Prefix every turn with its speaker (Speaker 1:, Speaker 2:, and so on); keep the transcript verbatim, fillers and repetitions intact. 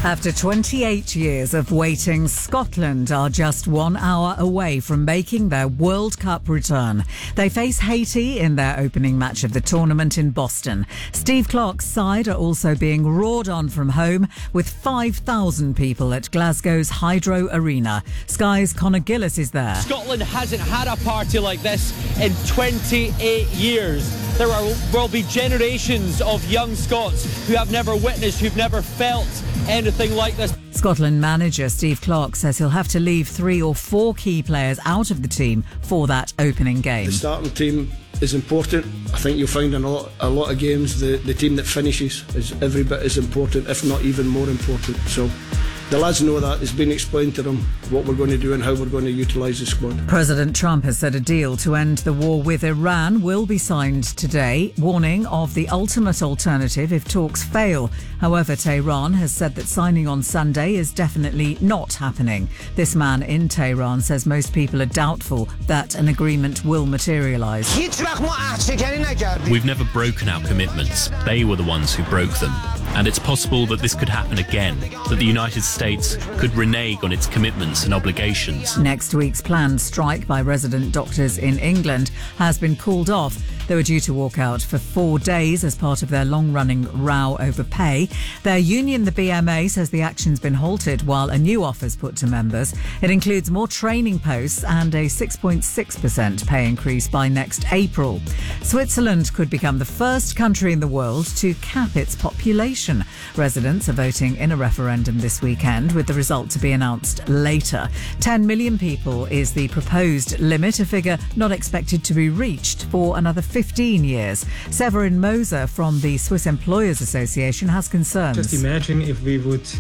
Speaker 1: After twenty-eight years of waiting, Scotland are just one hour away from making their World Cup return. They face Haiti in their opening match of the tournament in Boston. Steve Clarke's side are also being roared on from home with five thousand people at Glasgow's Hydro Arena. Sky's Conor Gillis is there.
Speaker 2: Scotland hasn't had a party like this in twenty-eight years. There are, will be generations of young Scots who have never witnessed, who've never felt anything like this.
Speaker 1: Scotland manager Steve Clarke says he'll have to leave three or four key players out of the team for that opening game.
Speaker 3: The starting team is important. I think you'll find in a lot, a lot of games the, the team that finishes is every bit as important, if not even more important. So the lads know that. It's been explained to them what we're going to do and how we're going to utilise the squad.
Speaker 1: President Trump has said a deal to end the war with Iran will be signed today, warning of the ultimate alternative if talks fail. However, Tehran has said that signing on Sunday is definitely not happening. This man in Tehran says most people are doubtful that an agreement will materialise.
Speaker 4: We've never broken our commitments. They were the ones who broke them. And it's possible that this could happen again, that the United States could renege on its commitments and obligations.
Speaker 1: Next week's planned strike by resident doctors in England has been called off. They were due to walk out for four days as part of their long-running row over pay. Their union, the B M A, says the action's been halted while a new offer's put to members. It includes more training posts and a six point six percent pay increase by next April. Switzerland could become the first country in the world to cap its population. Residents are voting in a referendum this weekend, with the result to be announced later. ten million people is the proposed limit, a figure not expected to be reached for another fifteen years. Severin Moser from the Swiss Employers Association has concerns.
Speaker 5: Just imagine if we would